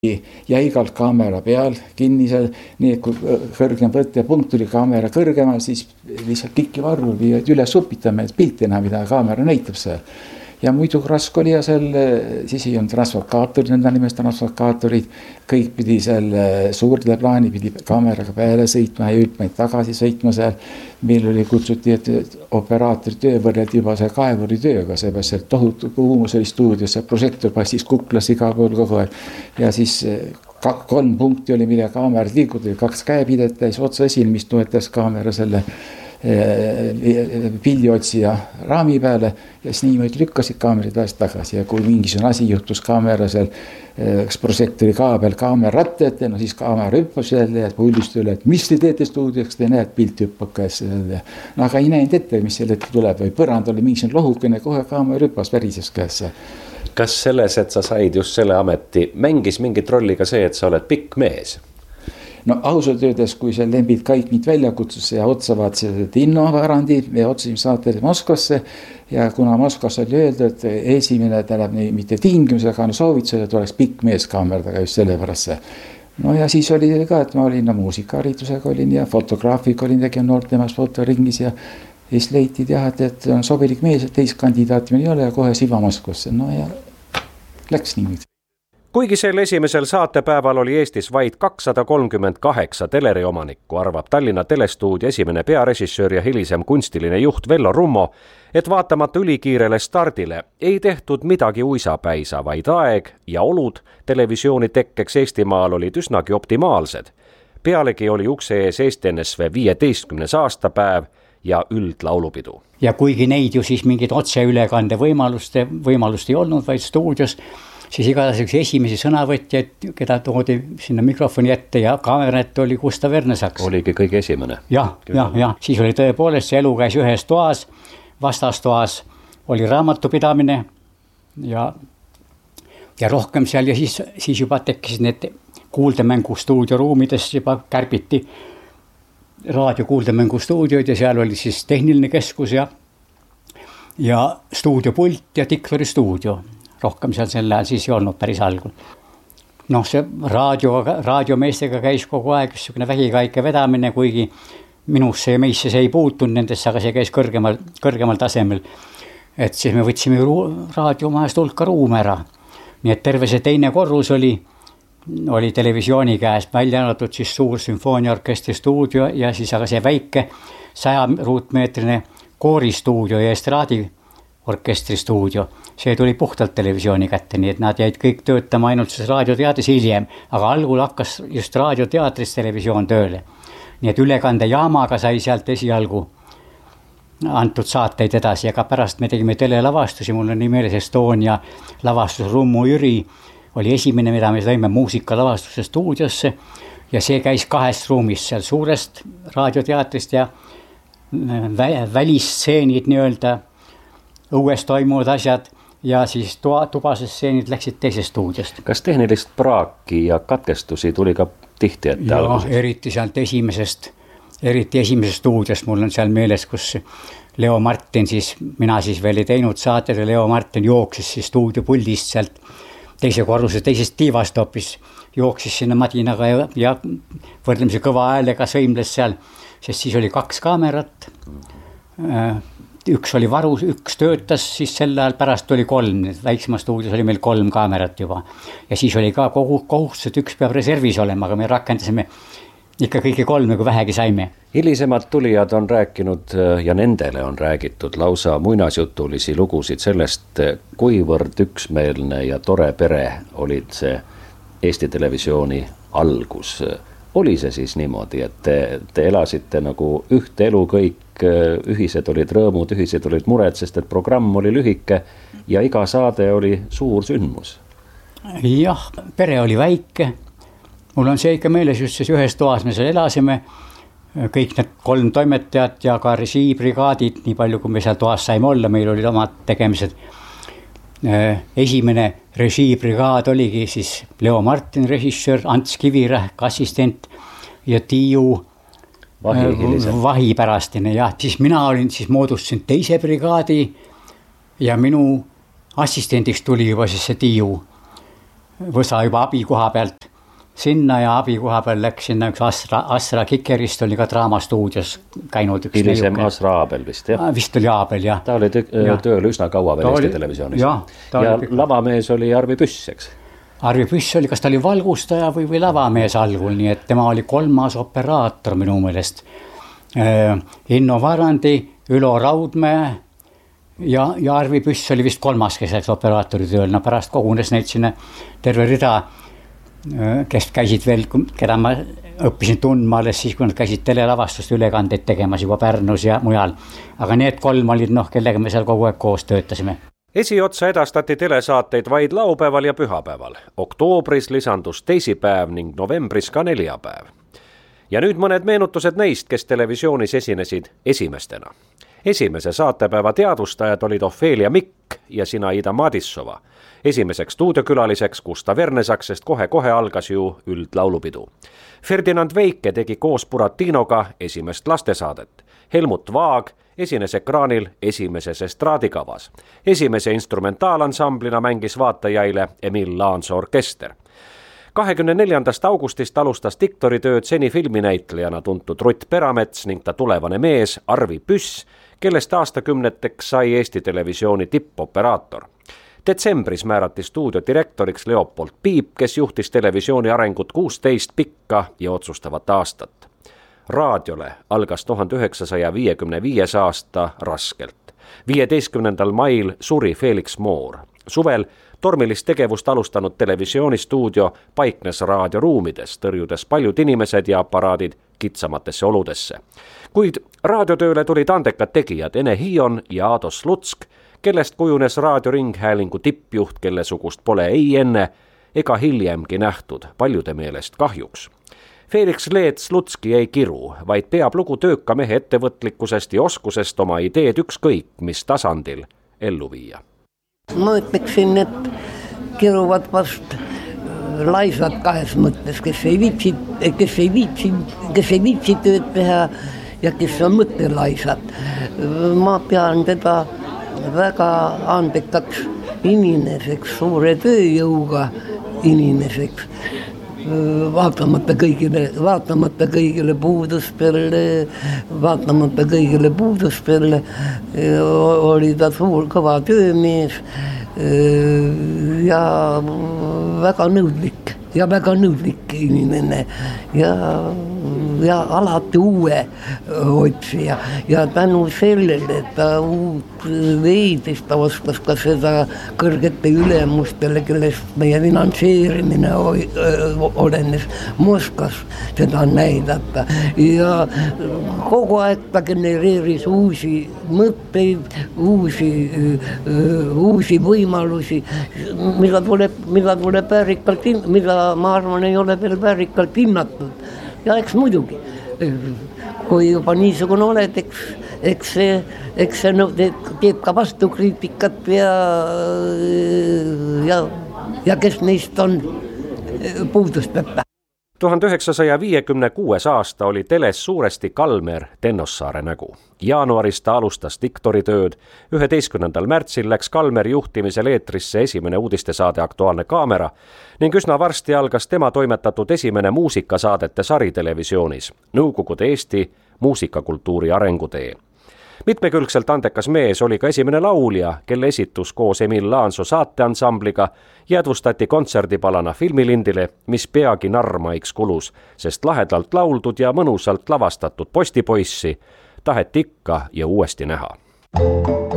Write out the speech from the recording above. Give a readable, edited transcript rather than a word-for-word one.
ja igalt kaamera peal kinnisel, nii et kui kõrgem võttepunkt tuli kaamera kõrgemal, siis lihtsalt pikki varru viivad üle supitame, et pilti enam, mida kaamera näitab seal. Ja muidu raske oli ja seal, siis ei olnud transvokaatorid, nõnda nimest transvokaatorid, kõik pidi seal suurde plaani, pidi kaameraga peale sõitma ja ültmaid tagasi sõitma seal. Meil oli kutsuti, et operaatori töö võrreldi juba see kaevuri tööga, seepärast see tohutu kuumus oli stuudios, see prožektor passis kuklas iga pool kogu aeg. Ja siis 3 punkti oli, mille kaamerad liiguti, 2 käepidet täis otsa esil, mis toetas kaamera selle pildiotsija raami peale ja siis niimoodi lükkasid kaamerad väest tagasi ja kui mingisugune asi juhtus kaamera seal, kas prožektori kaabel kaamera ratta ette, no siis kaamera hüppab selle ja puldist üle, et mis te teete stuudios, te näed pilt hüppab käes selle. No aga ei näinud ette, mis selle ette tuleb või põrand oli mingisugune lohukene, kohe kaamera hüppas pärises käes. Kas selles, et sa said just selle ameti, mängis mingit rolli ka see, et sa oled pikk mees? No ausalt öeldes, kui see Lembit kõik mind välja kutsus ja otsavad seda Innovarandi, me otsime saatele Moskvasse ja kuna Moskvas oli öeldud, et esimene tähendab mitte tingimusega, no soovitused, et oleks pikk mees kaamerdega just selle pärast. No ja siis oli ka, et ma olin muusikaharidusega olin ja fotograafik olin tegin noortemas fotoringis ja siis leitid jah, et on sobilik mees, et teist kandidaati meil ei ole ja kohe Siva Moskvasse. No ja läks niimoodi. Kuigi sel esimesel saatepäeval oli Eestis vaid 238 teleri omanikku, arvab Tallinna Telestuudio esimene pearežissöör ja hilisem kunstiline juht Vello Rummo, et vaatamata ülikiirele stardile ei tehtud midagi uisapäisa, vaid aeg ja olud televisiooni tekkeks Eestimaal olid üsnagi optimaalsed. Pealegi oli ukse ees Eesti NSV 15. aastapäev ja üldlaulupidu. Ja kuigi neid ju siis mingid otseülekande võimalust ei olnud, vaid stuudios, siis igatahes esimesi sõnavõtjaid, keda toodi sinna mikrofoni ette ja kaamera ette oli Gustav Ernesaks. Oligi kõige esimene. Ja. Siis oli tõepoolest see elu käis ühes toas, vastastoas oli raamatupidamine ja rohkem seal ja siis juba tekkisid need kuuldemängu stuudioruumides juba kärbiti raadio kuuldemängu stuudioid ja seal oli siis tehniline keskus ja stuudiopult ja Diklori stuudio. Rohkem seal selle ajal siis ei olnud päris algul. No see raadiomeestega käis kogu aeg niisugune vähikaike vedamine, kuigi minusse ja meisse see ei puutunud nendesse, aga see käis kõrgemal tasemel. Et siis me võtsime raadiomahest hulka ruume ära. Nii et terve see teine korrus oli televisiooni käes, välja arvatud siis suur sümfooniaorkestri stuudio ja siis aga see väike 100 ruutmeetrine kooristuudio ja estraadiorkestri stuudio. See tuli puhtalt televisiooni kätte, nii et nad jäid kõik töötama ainult siis raadioteatris hiljem, aga algul hakkas just raadioteatris televisioon tööle. Nii et ülekandejaamaga sai sealt esialgu antud saateid edasi, aga pärast me tegime telelavastusi, mul on nii meeles Estonia lavastus Rummu Jüri oli esimene, mida me saime muusikalavastuse stuudiosse ja see käis 2 ruumist seal suurest raadioteatrist ja välisstseenid nii-öelda õues toimuvad asjad ja siis tubase stseenid läksid teisest stuudiost. Kas tehnilist praaki ja katkestusi tuli ka tihti ette alguses? Eriti sealt esimesest stuudiost mul on seal meeles, kus Leo Martin siis, mina siis veel ei teinud saated ja Leo Martin jooksis siis stuudiopuldist sealt teise korruse teisest tiivast hoopis, jooksis sinna madinaga ja võrdlemisi kõva häälega sõimles seal, sest siis oli 2 kaamerat. Üks oli varus, üks töötas, siis sel ajal pärast oli 3, väiksema stuudios oli meil 3 kaamerat juba. Ja siis oli ka kohustus, et üks peab reservis olema, aga me rakendasime ikka kõiki 3, kui vähegi saime. Hilisemad tulijad on rääkinud ja nendele on räägitud lausa muinasjutulisi lugusid sellest, kuivõrd üksmeelne ja tore pere olid see Eesti televisiooni algus. Oli see siis niimoodi, et te elasite nagu ühte elu kõik, ühised olid rõõmud, ühised olid mured, sest et programm oli lühike ja iga saade oli suur sündmus? Jah, pere oli väike. Mul on see ikka meeles just siis ühes toas me seal elasime, kõik need 3 toimetajat ja ka režiibrigaadid, nii palju kui me seal toas saime olla, meil olid omad tegemised. Esimene režiibrigaad oligi siis Leo Martin režissöör, Ants Kivirähk assistent ja Tiiu Vahi pärastine. Ja siis mina siis moodustasin teise brigaadi ja minu assistendiks tuli juba siis see Tiiu. Võsa juba abikoha pealt sinna ja abikoha peal läks sinna üks Asra Kikerist oli ka draamastuudios käinud. Hilisem Asra Aabel vist, jah? Vist oli Aabel, jah. Ta oli tööl üsna kaua veel Eesti Televisioonis. Ja lavamees oli Arvi Püss, eks? Arvi Püss oli, kas ta oli valgustaja või lavamees algul, nii et tema oli 3. operaator minu meelest. Inno Varandi, Ülo Raudmäe ja Arvi Püss oli vist 3. kes läks operaatori tööl. No pärast kogunes neid sinna terve rida, kes käisid veel, keda ma õppisin tundma alles siis, kui nad käisid telelavastust ülekandeid tegemas juba Pärnus ja mujal. Aga need 3 olid, kellega me seal kogu aeg koos töötasime. Esiotsa edastati telesaateid vaid laupäeval ja pühapäeval. Oktoobris lisandus teisipäev ning novembris ka neljapäev. Ja nüüd mõned meenutused neist, kes televisioonis esinesid esimestena. Esimese saatepäeva teadvustajad olid Ofelia Mikk ja Sinaida Madissova. Esimeseks stuudiokülaliseks Gustav Ernesak, sest kohe algas ju üldlaulupidu. Ferdinand Veike tegi koos Buratinoga esimest lastesaadet. Helmut Vaag esines ekraanil esimeses estraadikavas. Esimese instrumentaalansamblina mängis vaatajaile Emil Laanso orkester. 24. augustist alustas diktoritööd seni filminäitlejana tuntud Rutt Peramets ning ta tulevane mees Arvi Püss, kellest aastakümneteks sai Eesti Televisiooni tippoperaator. Detsembris määrati stuudiodirektoriks Leopold Piip, kes juhtis televisiooni arengut 16 pikka ja otsustavat aastat. Raadiole algas 1955. aasta raskelt. 15. mail suri Felix Moor. Suvel tormilist tegevust alustanud televisioonistuudio paiknes raadioruumides, tõrjudes paljud inimesed ja aparaadid kitsamatesse oludesse. Kuid raadiotööle tulid andekad tegijad Ene Hiion ja Ado Slutsk, kellest kujunes raadioringhäälingu tippjuht, kelle sugust pole ei enne ega hiljemgi nähtud, paljude meelest kahjuks. Felix Leet Slutski ei kiru, vaid peab lugu tööka mehe ettevõtlikkusest ja oskusest oma ideed ükskõik mis tasandil ellu viia. Ma ütleksin, et kiruvad vast laisad kahes mõttes, kes ei viitsi tööd teha ja kes on mõttelaisad. Ma pean teda väga andekaks inimeseks, suure tööjõuga inimeseks, vaatamata kõigile puuduspele, oli ta suur kõva töömees ja väga nõudlik inimene ja alati uue otsija ja tänu sellele, et ta uut veidis, ta oskas ka seda kõrgete ülemustele, kellest meie finantseerimine olenes, oskas seda näidata ja kogu aeg ta genereeris uusi mõtteid, uusi võimalusi, mida tuleb väärikalt, mida ma arvan, ei ole veel väärikalt hinnatud. Ja eks muidugi, kui juba niisugune oled, eks see teeb ka vastukriitikat ja kes neist on puudusteta. 1956. aasta oli teles suuresti Kalmer Tennossaare nägu. Jaanuaris ta alustas diktoritööd, 11. märtsil läks Kalmer juhtimisel eetrisse esimene uudistesaade Aktuaalne kaamera ning üsna varsti algas tema toimetatud esimene muusikasaadete sari televisioonis, Nõukogude Eesti muusikakultuuri arengutee. Mitmekülgselt andekas mees oli ka esimene laulja, kelle esitus koos Emil Laanso saateansambliga jäädvustati kontserdipalana filmilindile, mis peagi narrmaiks kulus, sest lahedalt lauldud ja mõnusalt lavastatud Postipoissi taheti ikka ja uuesti näha.